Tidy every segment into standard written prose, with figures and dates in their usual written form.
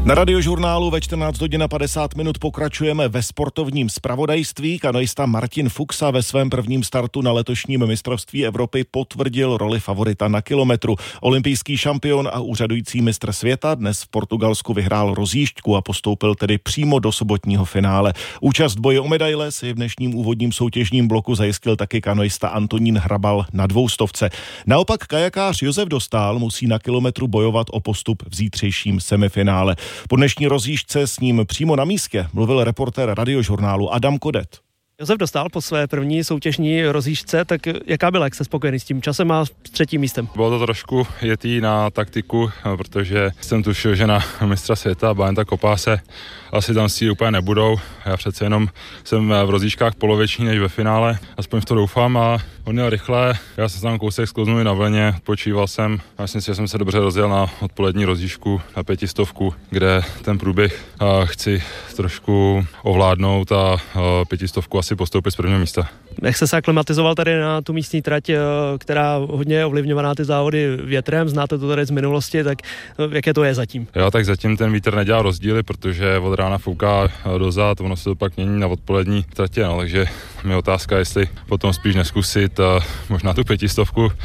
Na Radiožurnálu ve 14 hodin a 50 minut pokračujeme ve sportovním zpravodajství. Kanoista Martin Fuxa ve svém prvním startu na letošním mistrovství Evropy potvrdil roli favorita na kilometru. Olympijský šampion a úřadující mistr světa dnes v Portugalsku vyhrál rozjížďku a postoupil tedy přímo do sobotního finále. Účast v boji o medaile si v dnešním úvodním soutěžním bloku zajistil taky kanoista Antonín Hrabal na 200. Naopak kajakář Josef Dostál musí na kilometru bojovat o postup v zítřejším semifinále. Po dnešní rozjížďce s ním přímo na místě mluvil reportér Radiožurnálu Adam Kodet. Josef Dostál po své první soutěžní rozjížďce, tak jaká byla, jak jste spokojený s tím časem a s třetím místem? Bylo to trošku jetý na taktiku, protože jsem tušil, že na mistra světa Bánta Kopáse asi tam si úplně nebudou. Já přece jenom jsem v rozjížďkách polověční než ve finále, aspoň v to doufám a on měl rychle. Já jsem tam kousek sklouznul na vlně, počíval jsem. Myslím si, že jsem se dobře rozjel na odpolední rozjížďku na 500, kde ten průběh chci trošku ovládnout a 500 asi postoupit z prvního místa. Jak jste se aklimatizoval tady na tu místní trať, která hodně je ovlivňovaná ty závody větrem, znáte to tady z minulosti, tak jaké to je zatím? Jo, tak zatím ten vítr nedělá rozdíly, protože od rána fouká dozad, ono se to pak mění na odpolední tratě, no, takže mi je otázka, jestli potom spíš neskusit možná tu 500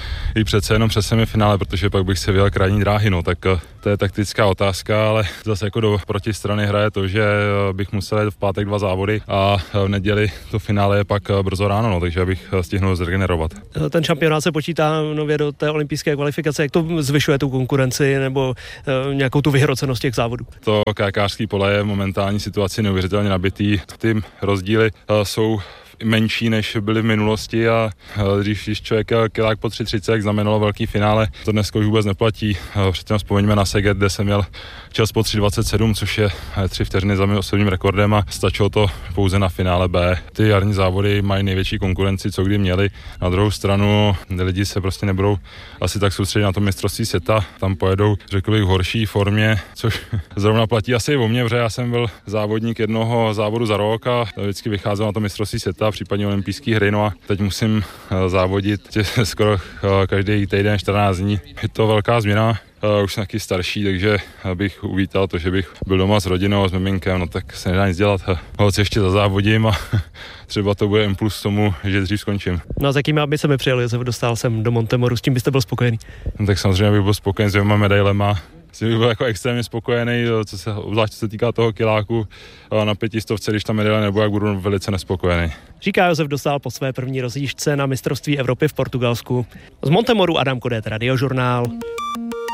i přece jenom přes semifinále, protože pak bych se vyjel krajní dráhy, no, tak to je taktická otázka, ale zase jako do protistrany hraje to, že bych musel jít v pátek 2 závody a v neděli to finále je pak brzo ráno, no, takže abych stihnul zregenerovat. Ten šampionát se počítá nově do té olympijské kvalifikace, jak to zvyšuje tu konkurenci nebo nějakou tu vyhrocenost těch závodů? To kajakářský pole je v momentální situaci neuvěřitelně nabitý. Ty rozdíly jsou menší, než byly v minulosti a když člověk jel kilák po 3:30, znamenalo velký finále. To dneska už vůbec neplatí. Předtím vzpomeňme na Szeged, kde jsem měl čas po 3:27, což je 3 vteřiny za mým osobním rekordem a stačilo to pouze na finále B. Ty jarní závody mají největší konkurenci, co kdy měli. Na druhou stranu lidi se prostě nebudou asi tak soustředit na to mistrovství světa. Tam pojedou, řekl bych, v horší formě, což zrovna platí asi i o mě, protože já jsem byl závodník jednoho závodu za rok a vždycky vycházel na to mistrovství světa, případně olympijské hry, no a teď musím závodit skoro každý týden 14 dní. Je to velká změna, už jsem taky starší, takže bych uvítal to, že bych byl doma s rodinou a s miminkem, no tak se nedá nic dělat. Hoď ještě zazávodím a třeba to bude impuls k tomu, že dřív skončím. No a s jakými ambice přijel Josef Dostál jsem do Montemoru, s tím byste byl spokojený? No, tak samozřejmě bych byl spokojen s 2 medailema. Bych byl jako extrémně spokojený, obzvlášť co se týká toho kiláku na 500, když ta medaile nebude, jak budu velice nespokojený. Říká Josef Dostál po své první rozjížďce na mistrovství Evropy v Portugalsku. Z Montemoru Adam Kodet, Radiožurnál.